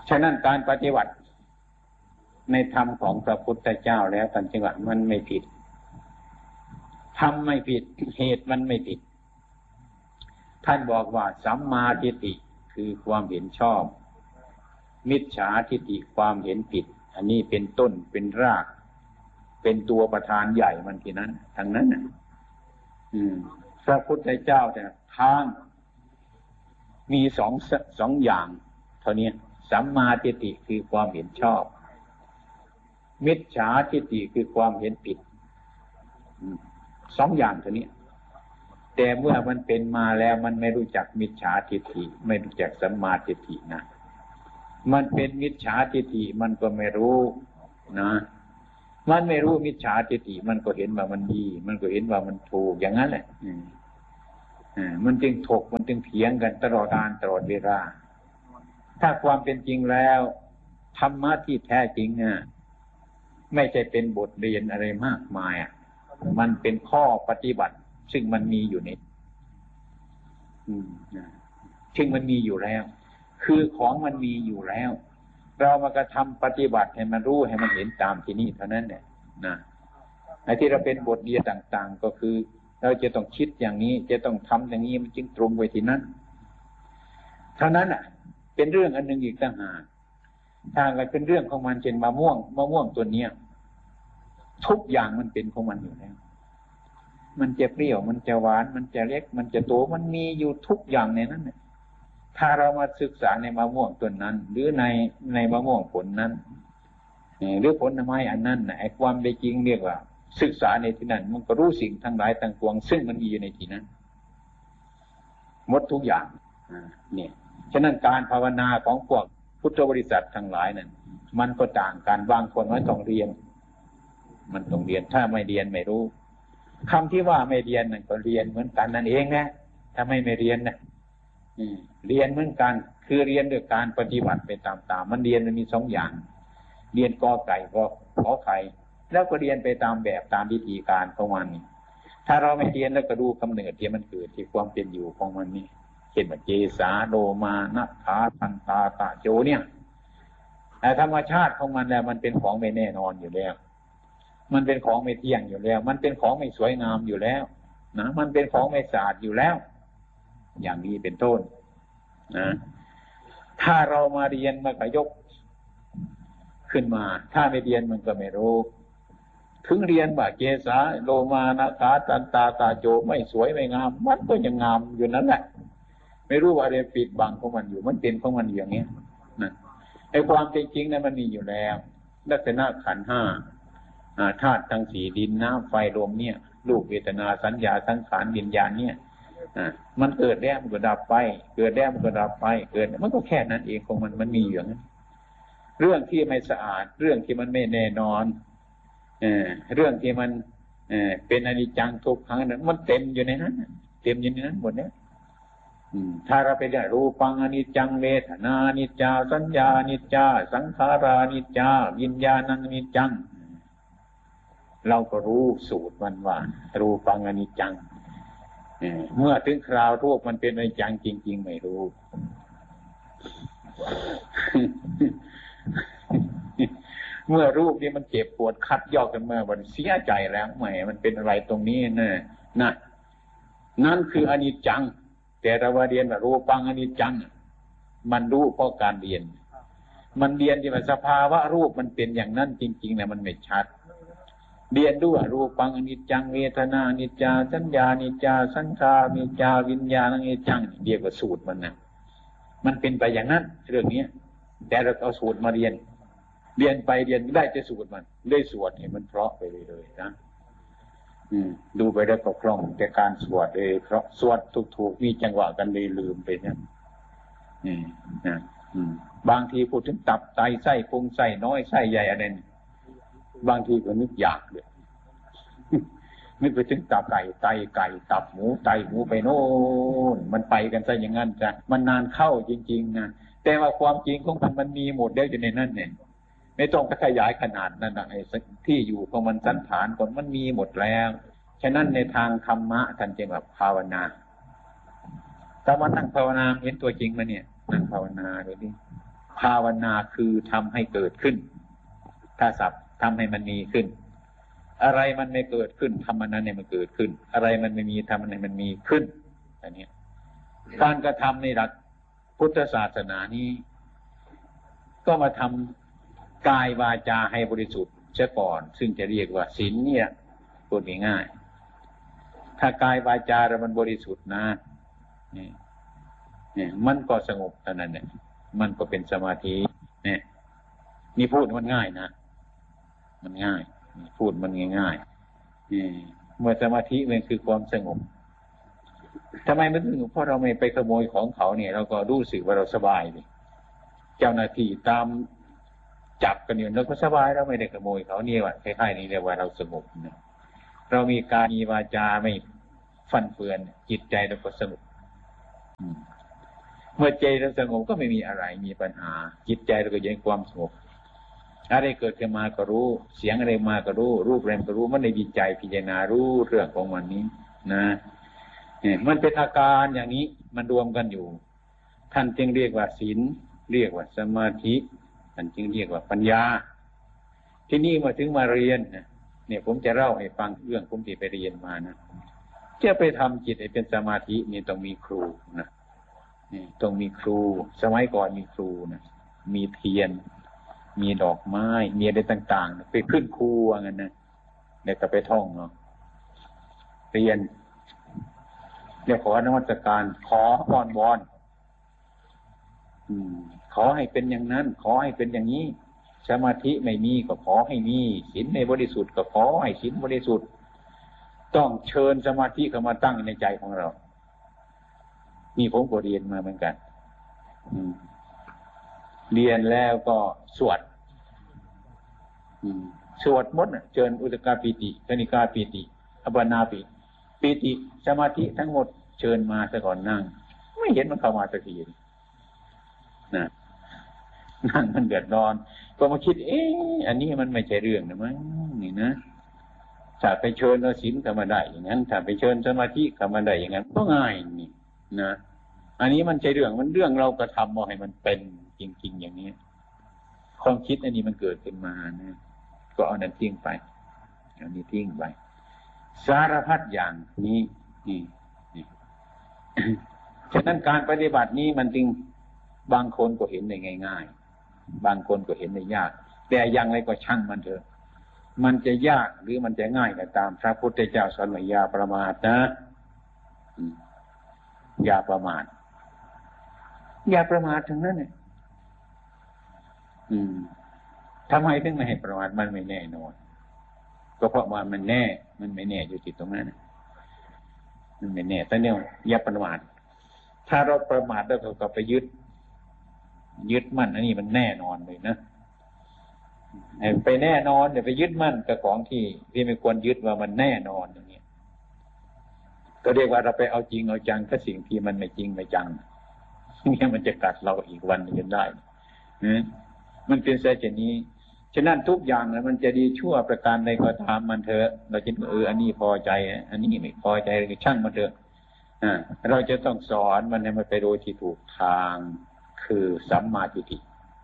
ฉะนั้นการปฏิบัติในธรรมของพระพุทธเจ้าแล้วท่านจึงว่ามันไม่ผิดธรรมไม่ผิดเหตุมันไม่ผิดท่านบอกว่าสัมมาทิฏฐิคือความเห็นชอบมิจฉาทิฏฐิความเห็นผิดอันนี้เป็นต้นเป็นรากเป็นตัวประธานใหญ่มันที่นั้นทั้งนั้นพระพุทธเจ้าแต่ทางมีสองอย่างเท่านี้สัมมาทิฏฐิคือความเห็นชอบมิจฉาทิฏฐิคือความเห็นผิดสองอย่างเท่านี้แต่เมื่อมันเป็นมาแล้วมันไม่รู้จักมิจฉาทิฏฐิไม่รู้จักสัมมาทิฏฐินะมันเป็นมิจฉาทิฏฐิมันก็ไม่รู้นะมันไม่รู้มิจฉาทิฏฐิมันก็เห็นว่ามันดีมันก็เห็นว่ามันถูกอย่างนั้นแหละมันจึงถกมันจึงเถียงกันตลอดกาลตลอดเวลาถ้าความเป็นจริงแล้วธรรมะที่แท้จริงไม่ใช่เป็นบทเรียนอะไรมากมายมันเป็นข้อปฏิบัติซึ่งมันมีอยู่ในซึ่งมันมีอยู่แล้วคือของมันมีอยู่แล้วเรามากระทำปฏิบัติให้มันรู้ให้มันเห็นตามที่นี่เท่านั้นเนี่ยนะไอ้ที่เราเป็นบทเรียนต่างๆก็คือเราจะต้องคิดอย่างนี้จะต้องทำอย่างนี้มันจึงตรงไปที่นั้นเท่านั้นเป็นเรื่องอันหนึ่งอีกต่างหากถ้าเป็นเรื่องของมันเช่นมะม่วงตัวเนี้ยทุกอย่างมันเป็นของมันอยู่แล้วมันจะเปรี้ยวมันจะหวานมันจะเล็กมันจะโตมันมีอยู่ทุกอย่างในนั้นเนี่ยถ้าเรามาศึกษาในมะม่วงต้นนั้นหรือในมะม่วงผลนั้นหรือผลไม้อันนั้นไอ้ความเป็นจริงเรียกว่าศึกษาในที่นั้นมันก็รู้สิ่งทั้งหลายทั้งปวงซึ่งมันมีอยู่ในที่นั้นหมดทุกอย่างเนี่ยฉะนั้นการภาวนาของพวกพุทธบริษัททั้งหลายนั้นมันก็ต่างกันบางคนมันต้องเรียนมันต้องเรียนถ้าไม่เรียนไม่รู้คำที่ว่าไม่เรียนนั่นก็เรียนเหมือนกันนั่นเองนะถ้าไม่เรียนนะเรียนเหมือนกันคือเรียนด้วยการปฏิบัติไปตามๆมันเรียนมันมีสองอย่างเรียนกอไก่ก็ขอไข่แล้วก็เรียนไปตามแบบตามวิธีการของมันนี่ถ้าเราไม่เรียนแล้วก็ดูกำเนิดที่มันเกิดที่ความเป็นอยู่ของมันนี่เช่นว่าเจสาโลมานัทธาทันตาตะโจเนี่ยแต่ธรรมชาติของมันแล้วมันเป็นของไม่แน่นอนอยู่แล้วมันเป็นของไม่เที่ยงอยู่แล้วมันเป็นของไม่สวยงามอยู่แล้วนะมันเป็นของไม่สะอาดอยู่แล้วอย่างนี้เป็นต้นนะถ้าเรามาเรียนมันก็ยกขึ้นมาถ้าไม่เรียนมันก็ไม่รู้ถึงเรียนว่าเกสาโลมานะกาตันตาตาโจไม่สวยไม่งามมันก็ยังงามอยู่นั่นแหละไม่รู้ว่าอะไรปิดบังของมันอยู่มันเป็นของมันอย่างนี้นะไอ้ความจริงนั้นมันมีอยู่แล้วลักษณะขันธ์ห้าธาตุทั้งสี่ดินน้ำไฟลมเนี่ยรูปเวทนาสัญญาสังขารวิญญาณเนี่ยมันเกิดแล้วมันก็ดับไปเกิดแล้วมันก็ดับไปเกิดมันก็แค่นั้นเองของมันมีอย่างนั้นเรื่องที่ไม่สะอาดเรื่องที่มันไม่แน่นอนเรื่องที่มันเป็นอนิจจังทุกขังนั้นมันเต็มอยู่ในนั้นเต็มอยู่ในนั้นหมดเนี่ยถ้าเราไปได้รูปังอนิจจังเวทนานิจจาสัญญานิจจาสังขารานิจจาวิญญาณังอนิจจังเราก็รู้สูตรมันว่ารูปังอนิจจังเมื่อถึงคราวรูปมันเป็นอนิจจังจริงๆไม่รู้ เมื่อรูปนี้มันเจ็บปวดคัดยอกกันเมื่อวันเสียใจแล้วแหมมันเป็นอะไรตรงนี้นะนั่นคืออนิจจังแต่เราเรียนว่ารูปังอนิจจังมันรู้เพราะการเรียนมันเรียนที่ว่าสภาวะรูปมันเป็นอย่างนั้นจริงๆนะมันไม่ชัดเรียนด้วยรูปังอนิจจังเวทนาอนิจจาสัญญาอนิจจาสังขารอนิจจาวิญญาณอนิจจังเรียกว่าสูตรมันนะมันเป็นไปอย่างนั้นเรื่องนี้แต่เราเอาสูตรมาเรียนไปเรียนได้จะสูตรมันได้สวดให้มันเพราะไปเลยนะดูไปแล้วก็คล่องแต่การสวดเลยเพราะสวดถูกมีจังหวะกันเลยลืมไปเนี่ยบางทีพูดถึงตับไตไส้พุงไส้น้อยไส้ใหญ่อะไรบางทีก็นึกอยากเลยนึกไปถึงตับไก่ไตไก่ตับหมูไตหมูไปโน่นมันไปกันซะอย่างนั้นจ้ะมันนานเข้าจริงๆนะแต่ว่าความจริงของมันมีหมดแล้วอยู่ในนั้นเนี่ยไม่ต้องขยายขนาดนั้นนะไอ้ที่อยู่ของมันสันฐานของมันมีหมดแล้วฉะนั้นในทางธรรมะท่านจึงแบบภาวนาแต่ว่านั่งภาวนาเห็นตัวจริงมาเนี่ยนั่งภาวนาเลยดิภาวนาคือทำให้เกิดขึ้นถ้าศัพท์ทำให้มันมีขึ้นอะไรมันไม่เกิดขึ้นทำมันนั้นให้มันเกิดขึ้นอะไรมันไม่มีทำมันให้มันมีขึ้นอันนี้การกระทำในหลักพุทธศาสนานี้ก็มาทำกายวาจาให้บริสุทธิ์เสียก่อนซึ่งจะเรียกว่าศีลเนี่ยพูดง่ายๆถ้ากายวาจาเรามันบริสุทธิ์นะเนี่ยมันก็สงบเท่านั้นเนี่ยมันก็เป็นสมาธิเนี่ยนี่พูดมันง่ายนะมันง่ายพูดมันง่ายๆเมื่อสมาธิมันคือความสงบทำไมมันถึงเพราะเราไม่ไปขโมยของเขาเนี่ยเราก็รู้สึกว่าเราสบายดิเจ้าหน้าที่ตามจับกันอยู่เราก็สบายเราไม่ได้ขโมยเขาเนี่ยว่าคล้ายๆนี้เรียกว่าเราสงบนะเรามีกายมีวาจาไม่ฟันเฟือนจิตใจเราก็สงบเมื่อใจเราสงบก็ไม่มีอะไรมีปัญหาจิตใจเราก็ยังความสงบอะไรเกิดขึ้นมาก็รู้เสียงอะไรมาก็รู้รูปอะไรก็รู้มันในวิจัยพิจารณารู้เรื่องของมันนี้นะมันเป็นอาการอย่างนี้มันรวมกันอยู่ท่านจึงเรียกว่าศีลเรียกว่าสมาธิท่านจึงเรียกว่าปัญญาที่นี่มาถึงมาเรียนเนี่ยผมจะเล่าให้ฟังเรื่องผมที่ไปเรียนมานะจะไปทำจิตให้เป็นสมาธินี่ต้องมีครูนะนี่ต้องมีครูสมัยก่อนมีครูนะมีเทียนมีดอกไม้มีอะไรต่างๆไปขึ้นครูว่างั้นนะเดี๋ยวก็ไปท่องเนาะเรียนเรียกขอนมัสการขออ้อนวอนขอให้เป็นอย่างนั้นขอให้เป็นอย่างนี้สมาธิไม่มีก็ขอให้มีศีลในบริสุทธิ์ก็ขอให้ศีลบริสุทธิ์ต้องเชิญสมาธิเข้ามาตั้งในใจของเรานี่ผมก็เรียนมาเหมือนกันเรียนแล้วก็สวดมดเชิญอุตกาปิติกนิกาปิติอัปปนาปิติสมาธิทั้งหมดเชิญมาซะก่อนนั่งไม่เห็นมันเข้ามาสักทีนะนั่งมันเดือดร้อนก็มาคิดอันนี้มันไม่ใช่เรื่องนะมั้งนี่นะถ้าไปเชิญเอาศีลเข้ามาได้อย่างนั้นถ้าไปเชิญสมาธิเข้ามาได้อย่างนั้นก็ง่ายนี่นะอันนี้มันใช่เรื่องมันเรื่องเรากระทำมาให้มันเป็นจริงๆอย่างนี้ความคิดอันนี้มันเกิดขึ้นมานะก็เอานั้นทิ้งไปเอานี้ทิ้งไปสารพัดอย่างนี้นี่ฉะนั้นการปฏิบัตินี้มันจึงบางคนก็เห็นได้ง่ายๆบางคนก็เห็นได้ยากแต่อย่างไรก็ช่างมันเถอะมันจะยากหรือมันจะง่ายก็ตามพระพุทธเจ้าสอนว่าอย่าประมาทนะอย่าประมาทอย่าประมาททั้งนั้นเนี่ยทำไมถึงไม่ให้ประมาทมันไม่แน่นอนก็เพราะว่ามันแน่มันไม่แน่อยู่ที่ตรงนั้นมันไม่แน่แต่เนี่ยอย่าประมาทถ้าเราประมาทแล้วเราก็ไปยึดมั่นอันนี้มันแน่นอนเลยนะไปแน่นอนไปยึดมั่นกับของที่ไม่ควรยึดว่ามันแน่นอนอย่างนี้ก็เรียกว่าเราไปเอาจริงเอาจังกับสิ่งที่มันไม่จริงไม่จังเนี่ยมันจะกัดเราอีกวันนึงได้มันเป็นเช่นนี้ฉะนั้นทุกอย่างมันจะดีชั่วประการใดก็ตามมันเถอะเราจะอันนี้พอใจอันนี้ไม่พอใจก็ช่างมันเถอะเราจะต้องสอนมันให้มันไปโดยที่ถูกทางคือสัมมาทิฏฐิ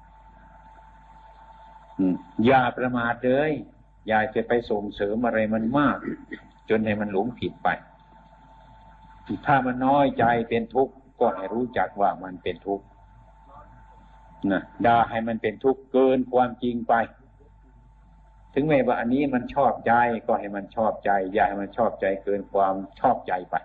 อย่าประมาทเลยอย่าจะไปส่งเสริมอะไรมันมากจนให้มันหลงผิดไปถ้ามันน้อยใจเป็นทุกข์ก็ให้รู้จักว่ามันเป็นทุกข์นะด่าให้มันเป็นทุกข์เกินความจริงไปถึงแม้ว่าอันนี้มันชอบใจก็ให้มันชอบใจอย่าให้มันชอบใจเกินความชอบใจไป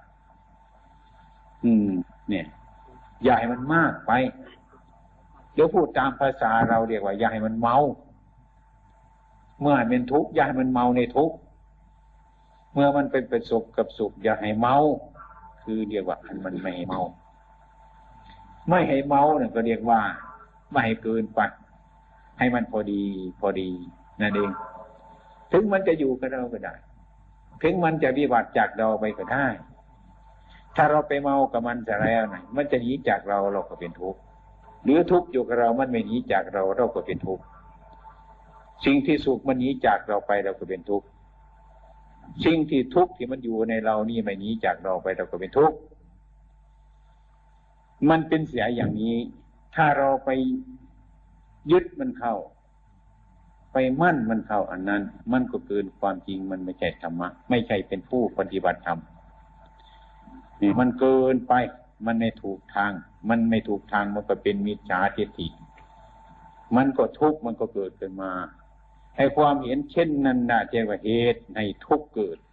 เนี่ยอย่าให้มันมากไปเดี๋ยวพูดตามภาษาเราเรียกว่าอย่าให้มันเมาเมื่อเป็นทุกข์อย่าให้มันเมาในทุกข์เมื่อมันเป็นประสบกับสุขอย่าให้เมาคือเรียกว่ามันไม่ให้เมาไม่ให้เมาเนี่ยก็เรียกว่าไม่ให้เกินไปให้มันพอดีนั่นเองถึงมันจะอยู่กับเราก็ได้ถึงมันจะวิบัติจากเราไปก็ได้ถ้าเราไปเมากับมันจะแล้วไหนมันจะหนีจากเราเราก็เป็นทุกข์หรือทุกข์อยู่กับเรามันไม่หนีจากเราเราก็เป็นทุกข์สิ่งที่สุขมันหนีจากเราไปเราก็เป็นทุกข์สิ่งที่ทุกข์ที่มันอยู่ในเรานี่ไม่หนีจากเราไปเราก็เป็นทุกข์มันเป็นเสียอย่างนี้ถ้าเราไปยึดมันเข้าไปมั่นมันเข้าอันนั้นมันก็เกินความจริงมันไม่ใช่ธรรมะไม่ใช่เป็นผู้ปฏิบัติธรรมนี่มันเกินไปมันไม่ถูกทางมันไม่ถูกทางมันก็เป็นมิจฉาทิฏฐิมันก็ทุกข์มันก็เกิดขึ้นมาให้ความเห็นเช่นนั้นน่ะเรียกว่าเหตุให้ทุกข์เกิด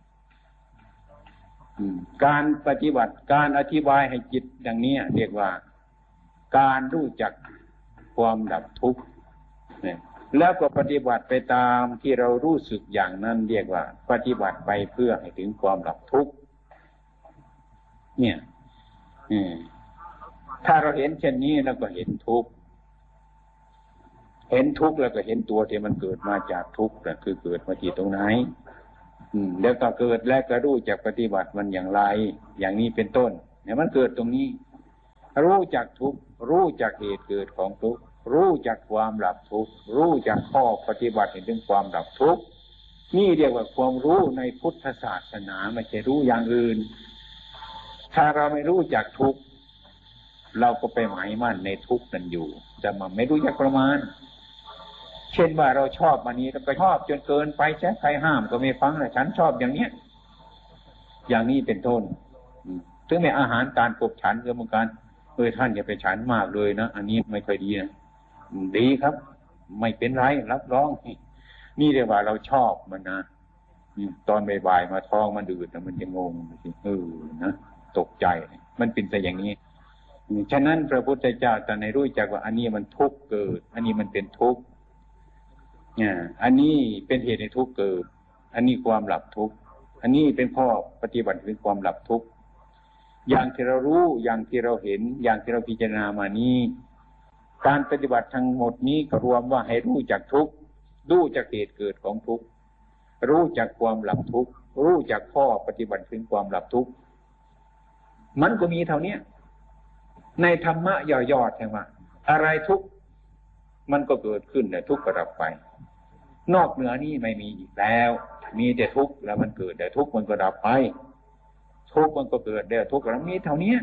การปฏิบัติการอธิบายให้จิตอย่างนี้เรียกว่าการรู้จักความดับทุกข์แล้วก็ปฏิบัติไปตามที่เรารู้สึกอย่างนั้นเรียกว่าปฏิบัติไปเพื่อให้ถึงความดับทุกข์เนี่ยถ้าเราเห็นเช่นนี้แล้วก็เห็นทุกข์เห็นทุกข์แล้วก็เห็นตัวที่มันเกิดมาจากทุกข์นั่นคือเกิดมาที่ตรงไหนแล้วก็เกิดแล้วก็รู้จักปฏิบัติมันอย่างไรอย่างนี้เป็นต้นเนี่ยมันเกิดตรงนี้รู้จักทุกข์รู้จักเหตุเกิดของทุกข์รู้จักความดับทุกข์รู้จักข้อปฏิบัติถึงความดับทุกข์นี่เรียกว่าความรู้ในพุทธศาสนาไม่ใช่รู้อย่างอื่นถ้าเราไม่รู้จักทุกข์เราก็ไปหมายมั่นในทุกข์นั่นอยู่แต่มันไม่รู้จักประมาณเช่นว่าเราชอบมันนี้เราไปชอบจนเกินไปใช่ใครห้ามก็ไม่ฟังเลยฉันชอบอย่างเนี้ยอย่างนี้เป็นต้นถึงในอาหารการกบฉันก็เหมือนกันท่านอย่าไปฉันมากเลยนะอันนี้ไม่ค่อยดีนะดีครับไม่เป็นไรรับรองนี่เรียกว่าเราชอบมันนะตอนบ่ายๆมาท้องมันดืดนะมันจะงงนะตกใจมันเป็นแต่อย่างนี้ฉะนั้นพระพุทธเจ้าตรัสให้รู้จักว่าอันนี้มันทุกข์เกิดอันนี้มันเป็นทุกข์อันนี้เป็นเหตุให้ทุกข์เกิดอันนี้ความหลับทุกข์อันนี้เป็นข้อปฏิบัติถึงความหลับทุกข์อย่างที่เรารู้อย่างที่เราเห็นอย่างที่เราพิจารณามานี้การปฏิบัติทั้งหมดนี้ก็รวมว่าให้รู้จักทุกข์รู้จักเหตุเกิดของทุกข์รู้จักความหลับทุกข์รู้จักข้อปฏิบัติถึงความหลับทุกข์มันก็มีเท่านี้ในธรรมะย่อๆใช่ไหมอะไรทุกข์มันก็เกิดขึ้นแต่ทุกข์ก็ดับไปนอกเหนือนี้ไม่มีอีกแล้วมีแต่ทุกข์แล้วมันเกิดแต่ทุกข์มันก็ดับไปทุกข์มันก็เกิดแต่ทุกข์แล้วมีเท่านี้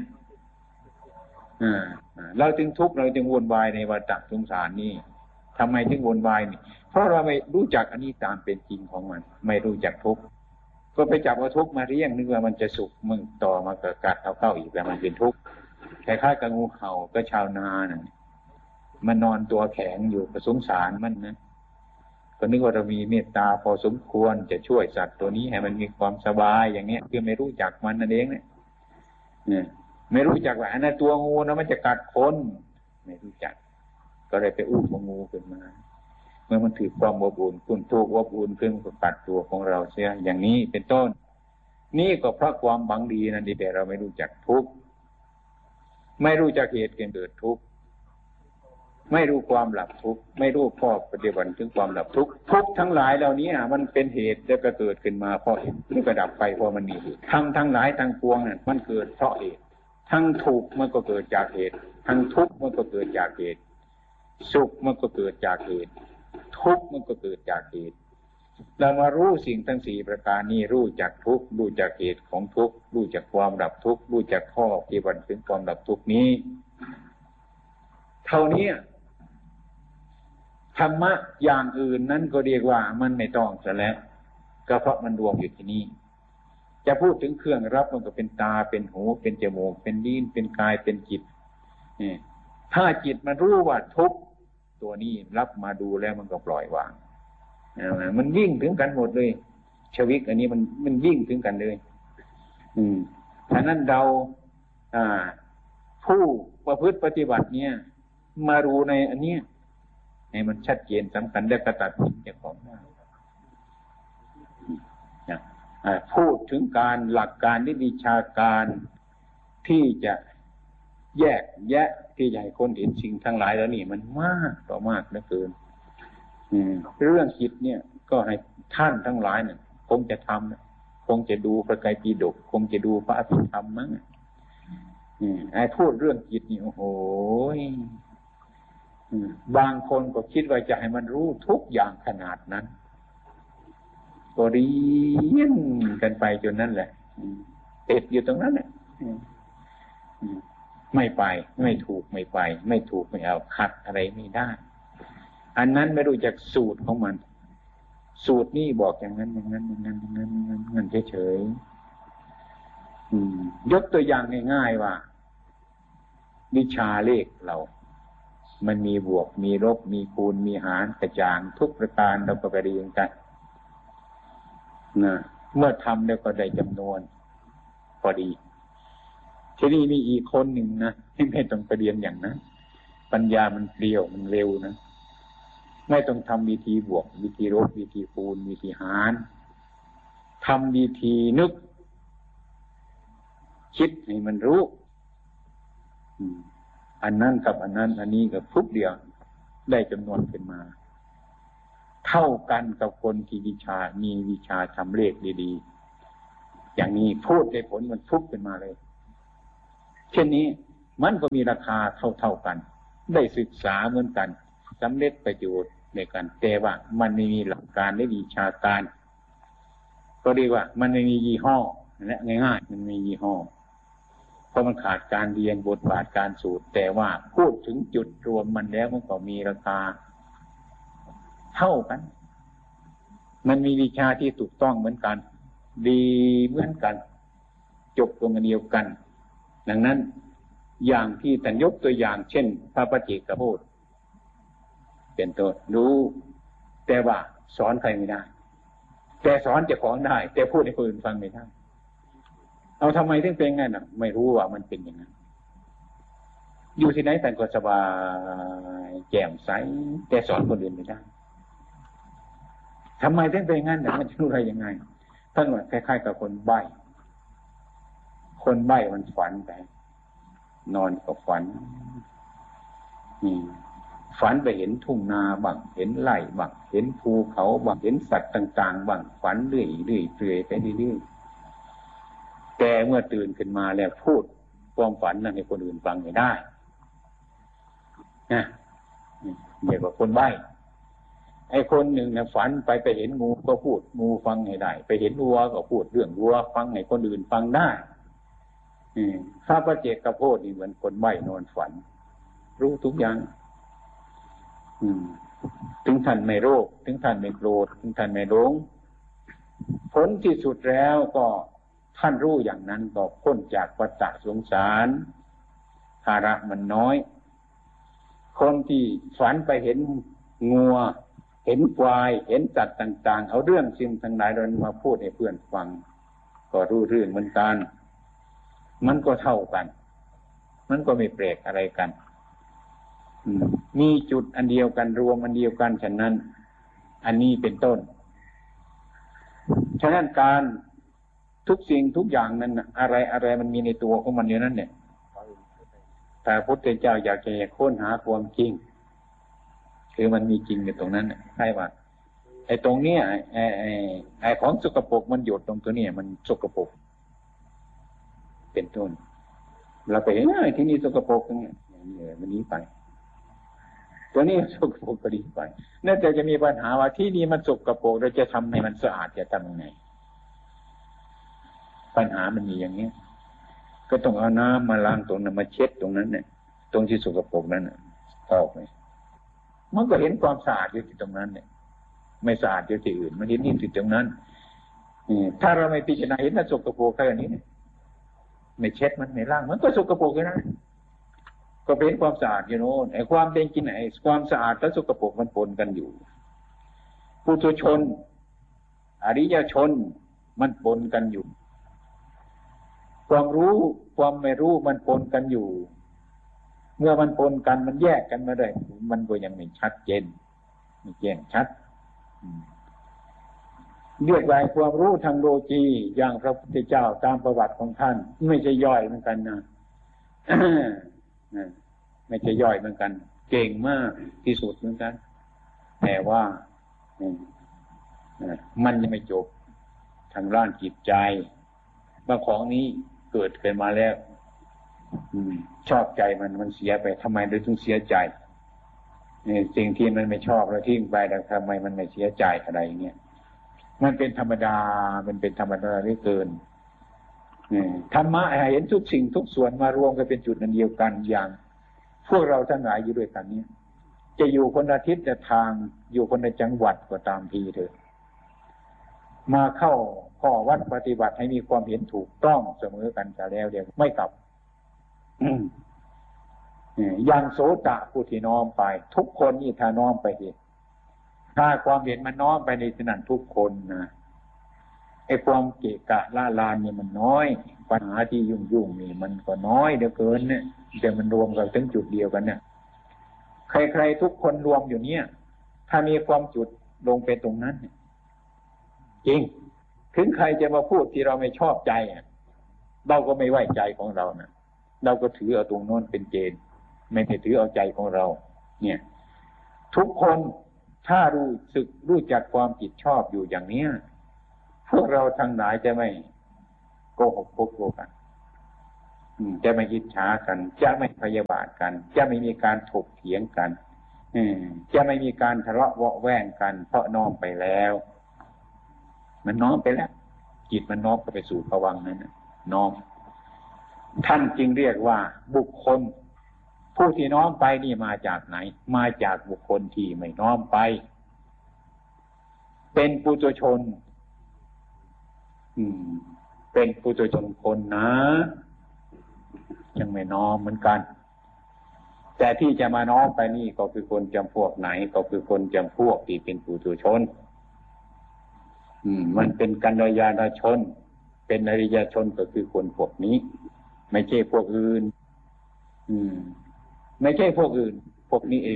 เราจึงทุกข์เราจึงวนวายในวัฏสงสารนี้ทำไมถึงวนวายนี่เพราะเราไม่รู้จักอันนี้ตามเป็นจริงของมันไม่รู้จักทุกข์ก็ไปจับว่าทุกข์มาเรียงนึกว่ามันจะสุขมึงต่อมาเกิดกัดเข้าอีกแล้วมันเป็นทุกข์คล้ายๆกับงูเห่าก็ชาวนาน่ะมันนอนตัวแข็งอยู่ก็สงสารมันนะก็นึกว่าเรามีเมตตาพอสมควรจะช่วยสัตว์ตัวนี้ให้มันมีความสบายอย่างเนี้ยคือไม่รู้จักมันนั่นเองเนี่ยไม่รู้จักว่าอันนั้นตัวงูนะมันจะกัดคนไม่รู้จักก็เลยไปอู้งูขึ้นมาเมื่อมันถือความอบอุ่นคุณถูกอบอุ่นขึ้นก็กัดตัวของเราเสียอย่างนี้เป็นต้นนี่ก็เพราะความบังดีนั่นดีแต่เราไม่รู้จักทุกข์ไม่รู้จักเหตุเกิดทุกข์ไม่รู้ความหลับทุกข์ไม่รู้ข้อปฏิบัติถึงความหลับทุกข์ทุกข์ทั้งหลายเหล่านี้มันเป็นเหตุแล้วก็เกิดขึ้นมาเพราะเหตุหรือก็ดับไปเพราะมันมีเหตุทั้งหลายทั้งปวงนั่นมันเกิดเพราะเหตุทั้งทุกข์มันก็เกิดจากเหตุทั้งทุกข์มันก็เกิดจากเหตุสุขมันก็เกิดจากเหตุทุกข์มันก็เกิดจากเหตุเรามารู้สิ่งทั้งสี่ประการนี้รู้จักทุกข์รู้จักเหตุของทุกข์รู้จักความดับทุกข์รู้จักข้อปฏิบัติถึงความดับทุกข์นี้เท่านี้ธรรมะอย่างอื่นนั้นก็เรียกว่ามันไม่ต้องซะแล้วก็เพราะมันรวมอยู่ที่นี่จะพูดถึงเครื่องรับมันก็เป็นตาเป็นหูเป็นจมูกเป็นลิ้นเป็นกายเป็นจิตถ้าจิตมันรู้ว่าทุกข์ตัวนี้รับมาดูแล้วมันก็ปล่อยวางมันวิ่งถึงกันหมดเลยชวิกอันนี้มันวิ่งถึงกันเลยฉะนั้นเราผู้ประพฤติปฏิบัติเนี่ยมารู้ในอันเนี้ยให้มันชัดเจนสำคัญและกระตัดสินเจ้าของได้พูดถึงการหลักการวิชาการที่จะแยกแยะที่จะให้คนเห็นสิ่งทั้งหลายแล้วนี่มันมากต่อมากเหลือเกินเรื่องจิตเนี่ยก็ให้ท่านทั้งหลายเนี่ยคงจะทำคงจะดูพระไตรปิฎกคงจะดูพระอภิธรรมมั้งไอ้พูดเรื่องจิตนี่โอ้โหบางคนก็คิดว่าจะให้มันรู้ทุกอย่างขนาดนั้นก็เรียนกันไปจนนั้นแหละติดอยู่ตรงนั้นแหละไม่ไปไม่ถูกไม่ไปไม่ถูกไม่เอาขัดอะไรไม่ได้อันนั้นไม่รู้จักสูตรของมันสูตรนี่บอกอย่างนั้นอย่างนั้นอย่างนั้นอย่างนั้นอย่างนั้นเฉยๆยกตัวอย่างง่ายๆว่าวิชาเลขเรามันมีบวกมีลบมีคูณมีหารกระจางทุกประการเราก็ไปเรียนกันนะเมื่อทำแล้วก็ได้จำนวนพอดีทีนี้มีอีกคนหนึ่งนะที่ไม่ต้องไปเรียนอย่างนั้นปัญญามันเปรี้ยวมันเร็วนะไม่ต้องทำวิธีบวกวิธีลบวิธีคูณวิธีหารทำวิธีนึกคิดให้มันรู้อันนั้นกับอันนั้นอันนี้กับทุกเดียวได้จำนวนขึ้นมาเท่ากันกับคนที่มีวิชาทำเลขดีๆอย่างนี้พูดได้ผลมันทุกขึ้นมาเลยเช่นนี้มันก็มีราคาเท่ากันได้ศึกษาเหมือนกันสำเร็จประโยชน์ในกันแต่ว่ามันไม่มีหลักการและวิชาการก็เรียกว่ามันไม่มียี่ห้อและง่ายๆมันมียี่ห้อเพราะมันขาดการเรียนบทบาทการสูตรแต่ว่าพูดถึงจุดรวมมันแล้วมันก็มีราคาเท่ากันมันมีวิชาที่ถูกต้องเหมือนกันดีเหมือนกันจบตรงเดียวกันดังนั้นอย่างที่ท่านยกตัวอย่างเช่นพระปัจเจกโพธิเป็นต้นรู้แต่ว่าสอนใครไม่ได้แต่สอนเจ้าของได้แต่พูดให้คนอื่นฟังไม่ได้เอาทำไมถึงเป็นงั้นไม่รู้ว่ามันเป็นอย่างนั้นอยู่ที่ไหนท่านก็สบายแจ่มใสแต่สอนคนอื่นไม่ได้ทำไมถึงเป็นงั้นมันจะรู้อะไรยังไงท่านว่าคล้ายๆกับคนใบ้มันฝันไปนอนก็ฝันฝันไปเห็นทุ่งนาบ้างเห็นไร่บ้างเห็นภูเขาบ้างเห็นสัตว์ต่างๆบ้างฝันเรื่อยๆเปื่อยไปเรื่อยๆแต่เมื่อตื่นขึ้นมาแล้วพูดความฝันนั้นให้คนอื่นฟังไม่ได้นะเรียกว่าคนใบ้ไอ้คนหนึ่งนะฝันไปเห็นงูก็พูดงูฟังให้ได้ไปเห็นวัวก็พูดเรื่องวัวฟังให้คนอื่นฟังได้พระปัจเจกโพธินี่เหมือนคนใบ้นอนฝันรู้ทุกอย่างถึงท่านไม่โลภถึงท่านไม่โกรธถึงท่านไม่หลงผลที่สุดแล้วก็ท่านรู้อย่างนั้นก็พ้นจากวัฏฏะสงสารภาระมันน้อยคนที่ฝันไปเห็นงัวเห็นควายเห็นสัตว์ต่างๆเอาเรื่องสิ่งทั้งหลายเรามาพูดให้เพื่อนฟังก็รู้เรื่องเหมือนกันมันก็เท่ากันมันก็ไม่แปลกอะไรกันมีจุดอันเดียวกันรวมอันเดียวกันฉะนั้นอันนี้เป็นต้นฉะนั้นการทุกสิ่งทุกอย่างนั้นอะไรมันมีในตัวของมันอยู่นั่นเนี่ยแต่พระพุทธเจ้าอยากจะค้นหาความจริงคือมันมีจริงอยู่ตรงนั้นใช่ป่ะไอ้ตรงเนี้ยไอ้ของสกปรกมันหยดตรงตัวเนี้ยมันสกปรกเป็นต้นเราไปเห็นที่นี่สกปรกอย่างเงี้ยมันนี้ไปตัวนี้สกปรกก็ดีไปนั่นแต่จะมีปัญหาว่าที่นี่มันสกปรกเราจะทำให้มันสะอาดจะทำยังไงปัญหามันมีอย่างนี้ก็ต้องเอาน้ำมาล้างตรงนั้นมาเช็ดตรงนั้นเนี่ยตรงที่สกปรกนั้นออกไปมันก็เห็นความสะอาดอยู่ที่ตรงนั้นเนี่ยไม่สะอาดอยู่ที่อื่นมันเห็นนี่ที่ตรงนั้นถ้าเราไม่พิจารณาเห็นมันสกปรกแค่นี้ไม่เช็ดมันไม่ล้างมันก็สกปรกอยู่นะก็เป็นความสะอาดอยู่โน่นไอ้ความเป็นจริงไหนความสะอาดและสกปรกมันปนกันอยู่ปุถุชนอริยชนมันปนกันอยู่ความรู้ความไม่รู้มันปนกันอยู่เมื่อมันปนกันมันแยกกันมาได้มันก็ยังไม่ชัดเจนไม่แจ้งชัดเรียกว่าความรู้ทางโลกีอย่างพระพุทธเจ้าตามประวัติของท่านไม่ใช่ย่อยเหมือนกันนะ ไม่ใช่ย่อยเหมือนกันเก่งมากที่สุดเหมือนกันแต่ว่ามันยังไม่จบทางด้านจิตใจว่าของนี้เกิดขึ้นมาแล้วชอบใจมันเสียไปทำไมเราถึงเสียใจสิ่งที่มันไม่ชอบเราทิ้งไปแต่ทำไมมันไม่เสียใจอะไรเงี้ยมันเป็นธรรมดามันเป็นธรรมดาเหลือเกินธรรมะเห็นทุกสิ่งทุกส่วนมารวมกันเป็นจุดนั้นเดียวกันอย่างพวกเราทั้งหลายอยู่ด้วยกันนี้จะอยู่คนละทิศละทางอยู่คนละจังหวัดก็ตามทีเถอะมาเข้าข้อวัดปฏิบัติให้มีความเห็นถูกต้องเสมอกันจะแล้วเดี๋ยวไม่กลับอย่างโสตะผู้ที่น้อมไปทุกคนนี่ถ้าน้อมไปเห็นถ้าความเห็นมันน้อมไปในที่นั้นทุกคนนะไอ้ความเกะกะล่าลานนี่มันน้อยปัญหาที่ยุ่งนี่มันก็น้อยเหลือเกินเนี่ยแต่มันรวมกันถึงจุดเดียวกันเนี่ยใครๆทุกคนรวมอยู่เนี่ยถ้ามีความจุดลงไปตรงนั้นจริงถึงใครจะมาพูดที่เราไม่ชอบใจเราก็ไม่ไว้ใจของเรานะเราก็ถือเอาตรงโน้นเป็นเกณฑ์ไม่ได้ถือเอาใจของเราเนี่ยทุกคนถ้ารู้จักความผิดชอบอยู่อย่างเนี้ยพวกเราทั้งหลายจะไม่โกหกพกโกกันจะไม่อิจฉากันจะไม่พยาบาทกันจะไม่มีการถกเถียงกันจะไม่มีการทะเลาะเวาะแว่งกันเพราะน้อมไปแล้วมันน้อมไปแล้วจิตมันน้อมไปสู่ภวังค์นั้นน้อมท่านจึงเรียกว่าบุคคลผู้ที่น้อมไปนี่มาจากไหนมาจากบุคคลที่ไม่น้อมไปเป็นปุถุชนเป็นปุถุชนคนนะยังไม่น้อมเหมือนกันแต่ที่จะมาน้อมไปนี่ก็คือคนจำพวกไหนก็คือคนจำพวกที่เป็นปุถุชนมันเป็นกัลยาณชนเป็นอริยชนก็คือคนพวกนี้ไม่ใช่พวกอื่นไม่ใช่พวกอื่นพวกนี้เอง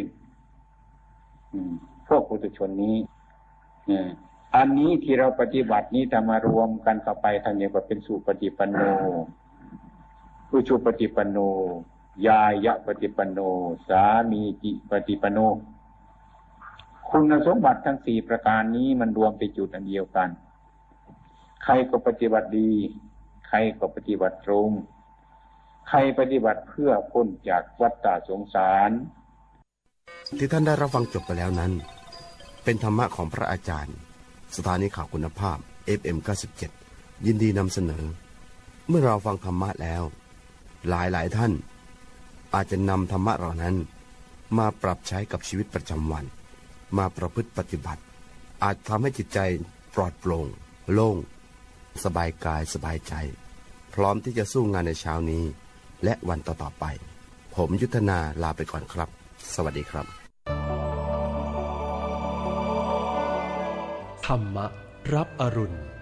พวกปุถุชนนี้อันนี้ที่เราปฏิบัตินี้ถ้ามารวมกันเข้าไปทางนี้ก็เป็นสุปฏิปันโนอุชุปฏิปันโนยายะปฏิปันโนสามีจิปฏิปันโนคุณสมบัติทั้ง4ประการนี้มันรวมไปจุดอันเดียวกันใครก็ปฏิบัติดีใครก็ปฏิบัติตรงใครปฏิบัติเพื่อพ้นจากวัฏฏะสงสารที่ท่านได้รับฟังจบไปแล้วนั้นเป็นธรรมะของพระอาจารย์สถานีข่าวคุณภาพ FM 97ยินดีนำเสนอเมื่อเราฟังธรรมะแล้วหลายท่านอาจจะนำธรรมะเหล่านั้นมาปรับใช้กับชีวิตประจำวันมาประพฤติปฏิบัติอาจทำให้จิตใจปลอดโปร่งโล่งสบายกายสบายใจพร้อมที่จะสู้งานในเช้านี้และวันต่อๆไปผมยุทธนาลาไปก่อนครับสวัสดีครับธรรมะรับอรุณ